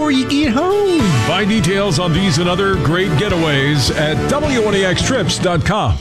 before you get home. Find details on these and other great getaways at WNAXtrips.com.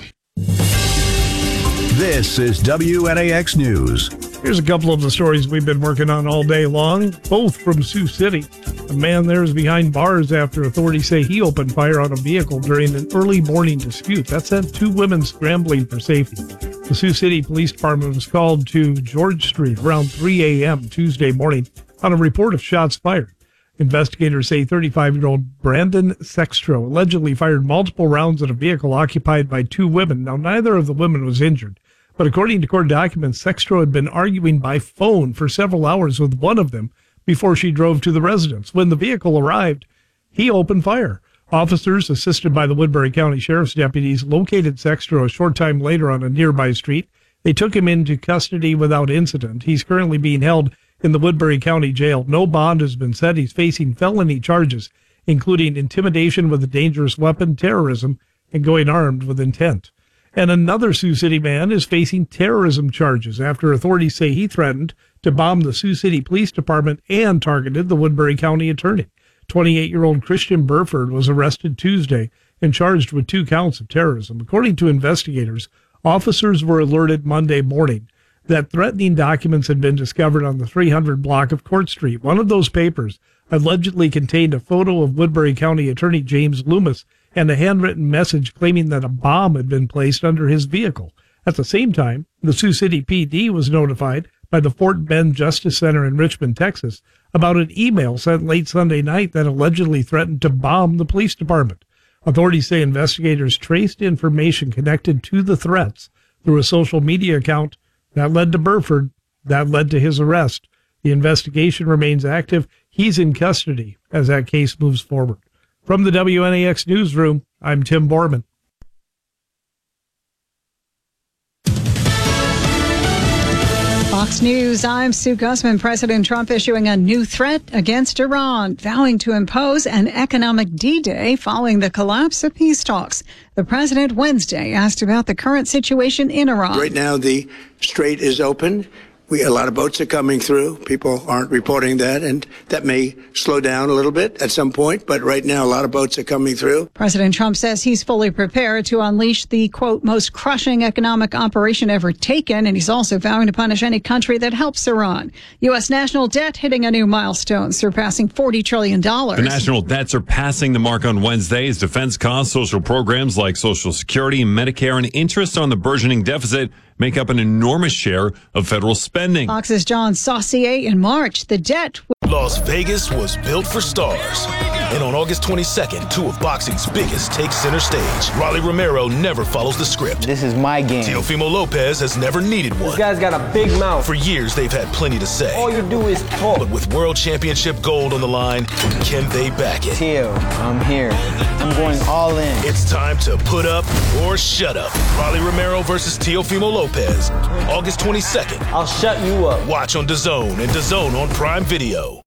This is WNAX News. Here's a couple of the stories we've been working on all day long, both from Sioux City. A man there is behind bars after authorities say he opened fire on a vehicle during an early morning dispute. That sent two women scrambling for safety. The Sioux City Police Department was called to George Street around 3 a.m. Tuesday morning on a report of shots fired. Investigators say 35-year-old Brandon Sextro allegedly fired multiple rounds at a vehicle occupied by two women. Now, neither of the women was injured. But according to court documents, Sextro had been arguing by phone for several hours with one of them before she drove to the residence. When the vehicle arrived, he opened fire. Officers, assisted by the Woodbury County Sheriff's deputies, located Sextro a short time later on a nearby street. They took him into custody without incident. He's currently being held in the Woodbury County Jail. No bond has been set. He's facing felony charges, including intimidation with a dangerous weapon, terrorism, and going armed with intent. And another Sioux City man is facing terrorism charges after authorities say he threatened to bomb the Sioux City Police Department and targeted the Woodbury County attorney. 28-year-old Christian Burford was arrested Tuesday and charged with 2 counts of terrorism. According to investigators, officers were alerted Monday morning that threatening documents had been discovered on the 300 block of Court Street. One of those papers allegedly contained a photo of Woodbury County Attorney James Loomis and a handwritten message claiming that a bomb had been placed under his vehicle. At the same time, the Sioux City PD was notified by the Fort Bend Justice Center in Richmond, Texas, about an email sent late Sunday night that allegedly threatened to bomb the police department. Authorities say investigators traced information connected to the threats through a social media account that led to Burford, that led to his arrest. The investigation remains active. He's in custody as that case moves forward. From the WNAX Newsroom, I'm Tim Borman. Fox News, I'm Sue Gussman. President Trump issuing a new threat against Iran, vowing to impose an economic D-Day following the collapse of peace talks. The president Wednesday asked about the current situation in Iran. Right now, the strait is open. A lot of boats are coming through. People aren't reporting that, and that may slow down a little bit at some point. But right now, a lot of boats are coming through. President Trump says he's fully prepared to unleash the, quote, most crushing economic operation ever taken. And he's also vowing to punish any country that helps Iran. U.S. national debt hitting a new milestone, surpassing $40 trillion. The national debt surpassing the mark on Wednesday as defense costs, social programs like Social Security, Medicare, and interest on the burgeoning deficit make up an enormous share of federal spending. Fox's John Saucier in March. The debt. Las Vegas was built for stars. And on August 22nd, 2 of boxing's biggest take center stage. Rolly Romero never follows the script. This is my game. Teofimo Lopez has never needed one. This guy's got a big mouth. For years, they've had plenty to say. All you do is talk. But with World Championship gold on the line, can they back it? Teo, I'm here. I'm going all in. It's time to put up or shut up. Rolly Romero versus Teofimo Lopez, August 22nd. I'll shut you up. Watch on DAZN and DAZN on Prime Video.